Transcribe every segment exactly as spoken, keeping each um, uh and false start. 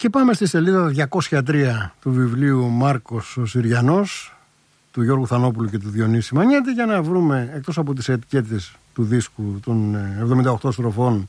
Και πάμε στη σελίδα διακόσια τρία του βιβλίου Μάρκος ο Συριανός, του Γιώργου Θανόπουλου και του Διονύση Μανιάτη, για να βρούμε, εκτός από τις ετικέτες του δίσκου των εβδομήντα οκτώ στροφών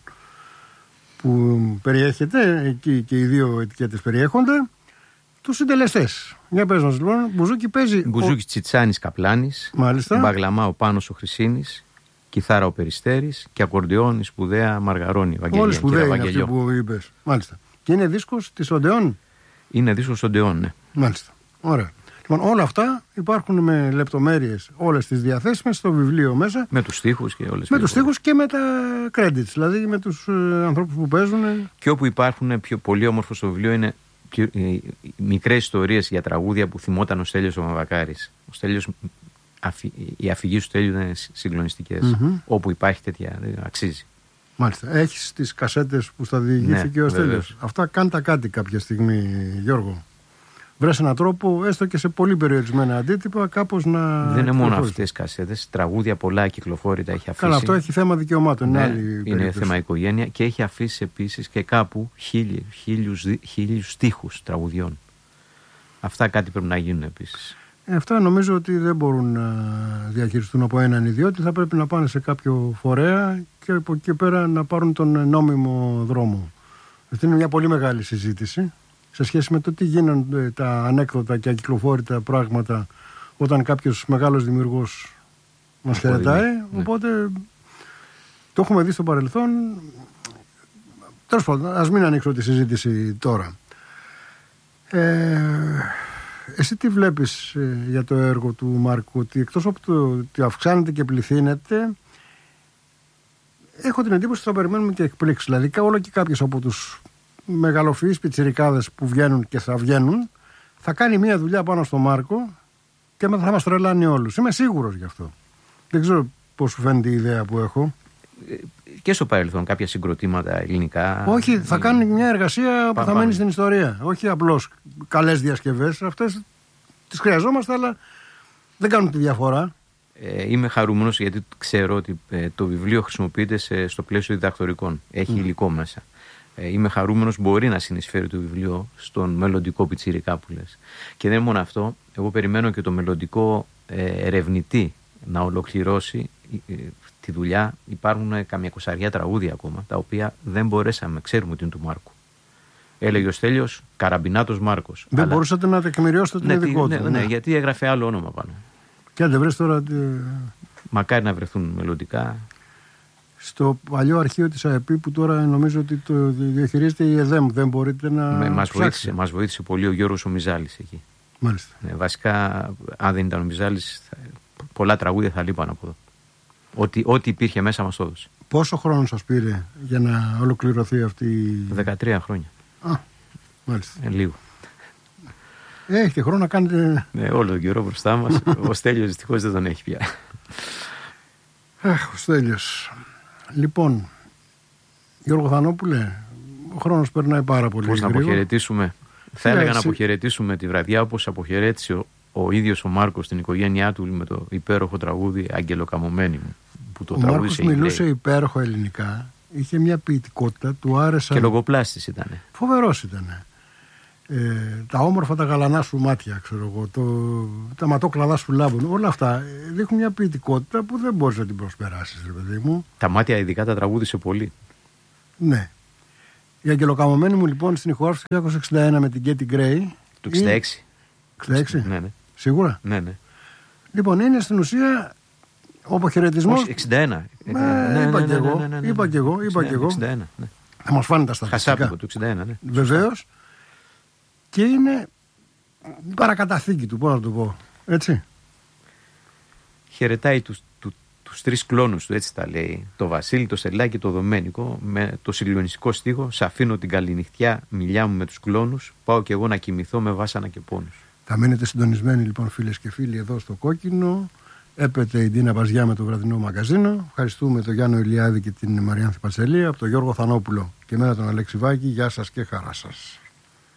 που περιέχεται, εκεί και οι δύο ετικέτες περιέχονται, τους συντελεστές. Για πες μας λοιπόν, μπουζούκι παίζει... Μπουζούκι ο... Τσιτσάνης Καπλάνης, μάλιστα. Μπαγλαμά ο Πάνος ο Χρυσίνης, κιθάρα ο Περιστέρης και ακορντεόν η σπουδαία Μαργαρώνη. Όλοι σπουδαίοι είναι αυτοί που είπες. Μάλιστα. Και είναι δίσκος της Οντεόν. Είναι δίσκος Οντεόν, ναι. Μάλιστα. Ωραία. Λοιπόν, όλα αυτά υπάρχουν με λεπτομέρειες όλες τις διαθέσιμες στο βιβλίο μέσα. Με τους στίχους και όλες. Με τους στίχους και με τα credits, δηλαδή με τους ε, ανθρώπους που παίζουν. Και όπου υπάρχουν πιο πολύ όμορφο στο βιβλίο είναι πιο, ε, μικρές ιστορίες για τραγούδια που θυμόταν ο Στέλιος ο Μαβακάρης. Ο Στέλιος, αφι, οι αφηγήσεις του Στέλιου είναι συγκλονιστικές. Mm-hmm. Όπου υπάρχει τέτοια, αξίζει. Μάλιστα. Έχεις τις κασέτες που στα διηγήθηκε ναι, ο Στέλιος. Αυτά κάντα κάτι κάποια στιγμή, Γιώργο. Βρες έναν τρόπο, έστω και σε πολύ περιορισμένα αντίτυπα, κάπως να. Δεν είναι μόνο αυτές οι κασέτες. Τραγούδια πολλά κυκλοφόρητα έχει αφήσει. Καλά, αυτό έχει θέμα δικαιωμάτων. Ναι, είναι άλλη είναι θέμα οικογένεια και έχει αφήσει επίσης και κάπου χίλιους, χίλιους, χίλιους στίχους τραγουδιών. Αυτά κάτι πρέπει να γίνουν επίσης. Ε, αυτά νομίζω ότι δεν μπορούν να διαχειριστούν από έναν ιδιώτη. Θα πρέπει να πάνε σε κάποιο φορέα και από εκεί πέρα να πάρουν τον νόμιμο δρόμο. Αυτή είναι μια πολύ μεγάλη συζήτηση σε σχέση με το τι γίνονται τα ανέκδοτα και ακυκλοφόρητα πράγματα όταν κάποιος μεγάλος δημιουργός μας χαιρετάει. Ναι. Οπότε το έχουμε δει στο παρελθόν. Τέλος πάντων, ας μην ανοίξω τη συζήτηση τώρα. Ε, εσύ τι βλέπεις ε, για το έργο του Μάρκου, ότι εκτός από το ότι αυξάνεται και πληθύνεται, έχω την εντύπωση ότι θα περιμένουμε και εκπλήξεις. Δηλαδή όλο και κάποιος από τους μεγαλοφυείς πιτσιρικάδες που βγαίνουν και θα βγαίνουν θα κάνει μια δουλειά πάνω στο Μάρκο και μετά θα μας τρελάνει όλους. Είμαι σίγουρος γι' αυτό. Δεν ξέρω πώς σου φαίνεται η ιδέα που έχω. Και στο παρελθόν κάποια συγκροτήματα ελληνικά. Όχι, θα κάνουν μια εργασία που θα μένει στην ιστορία. Όχι απλώς καλές διασκευές. Αυτές τις χρειαζόμαστε, αλλά δεν κάνουν τη διαφορά. Ε, είμαι χαρούμενος γιατί ξέρω ότι ε, το βιβλίο χρησιμοποιείται σε, στο πλαίσιο διδακτορικών. Έχει mm. υλικό μέσα. Ε, είμαι χαρούμενος, μπορεί να συνεισφέρει το βιβλίο στον μελλοντικό πιτσιρικά που λες. Και δεν είναι μόνο αυτό. Εγώ περιμένω και το μελλοντικό ε, ερευνητή να ολοκληρώσει ε, τη δουλειά. Υπάρχουν καμιά κοσαριά τραγούδια ακόμα, τα οποία δεν μπορέσαμε, ξέρουμε ότι είναι του Μάρκου. Έλεγε ο Στέλιος Καραμπινάτος Μάρκος. Δεν αλλά... μπορούσατε να τεκμηριώσετε τον ναι, ειδικό ναι, του. Ναι, ναι, ναι, γιατί έγραφε άλλο όνομα πάνω. Και αν δεν βρες τώρα. Μακάρι να βρεθούν μελλοντικά. Στο παλιό αρχείο της ΑΕΠ που τώρα νομίζω ότι το διαχειρίζεται η ΕΔΕΜ, δεν μπορείτε να. Με, μας, βοήθησε, μας βοήθησε πολύ ο Γιώργος ο Μιζάλης εκεί. Μάλιστα. Ναι, βασικά, αν δεν ήταν ο Μιζάλης, θα, πολλά τραγούδια θα λείπαν από εδώ. Ό,τι, ό,τι υπήρχε μέσα μας το έδωσε. Πόσο χρόνο σας πήρε για να ολοκληρωθεί αυτή η. δεκατρία χρόνια. Α, μάλιστα. Ε, λίγο. Έχετε χρόνο να κάνετε. Ναι, όλο τον καιρό μπροστά μας. Ο Στέλιος δυστυχώς δεν τον έχει πια. Αχ, ο Στέλιος. Λοιπόν, Γιώργο Θανόπουλε, ο χρόνος περνάει πάρα πολύ. Πώς να αποχαιρετήσουμε. Θα έλεγα έτσι. να αποχαιρετήσουμε τη βραδιά όπως αποχαιρέτησε ο, ο ίδιος ο Μάρκος την οικογένειά του με το υπέροχο τραγούδι Αγγελοκαμωμένη μου. Που το ο Μάρκος μιλούσε υπέροχο ελληνικά, είχε μια ποιητικότητα, του άρεσαν. Και λογοπλάστης ήταν. Φοβερός ήταν. Ε, τα όμορφα τα γαλανά σου μάτια, ξέρω εγώ, το, τα ματόκλαδά σου λάμπουν, όλα αυτά δείχνουν μια ποιητικότητα που δεν μπορείς να την προσπεράσεις, ρε παιδί μου. Τα μάτια ειδικά τα τραγούδισε πολύ. Ναι. Η Αγγελοκαμωμένη μου λοιπόν στην ηχογράφηση του χίλια εννιακόσια εξήντα ένα με την Κέτι Γκρέι. Του εξήντα έξι. εξήντα έξι. Ναι, ναι. Σίγουρα. Ναι, ναι. Λοιπόν, είναι στην ουσία ο αποχαιρετισμός. Όχι, εξήντα ένα. Είπα και εγώ. Είπα και εγώ. Είπα και εγώ. εξήντα ένα, ναι. Θα μας φάνε τα στατιστικά. Χασάπικο του εξήντα ένα, ναι. Βεβαίως. Και είναι η παρακαταθήκη του, πώς να το πω. Έτσι. Χαιρετάει τους, του, τους τρεις κλόνους του, έτσι τα λέει. Το Βασίλη, το Σελάκη και το Δομένικο. Με το συγκλονιστικό στίχο. Σ' αφήνω την καληνυχτιά, μιλιά μου με τους κλόνους. Πάω κι εγώ να κοιμηθώ με βάσανα και πόνους. Θα μείνετε συντονισμένοι λοιπόν, φίλες και φίλοι, εδώ στο Κόκκινο. Έπεται η Ντίνα Βαζιά με το βραδινό μαγκαζίνο. Ευχαριστούμε τον Γιάννο Ηλιάδη και την Μαριάνθη Πατσελία, από τον Γιώργο Θανόπουλο και εμένα τον Αλέξη Βάκη. Γεια σας και χαρά σας.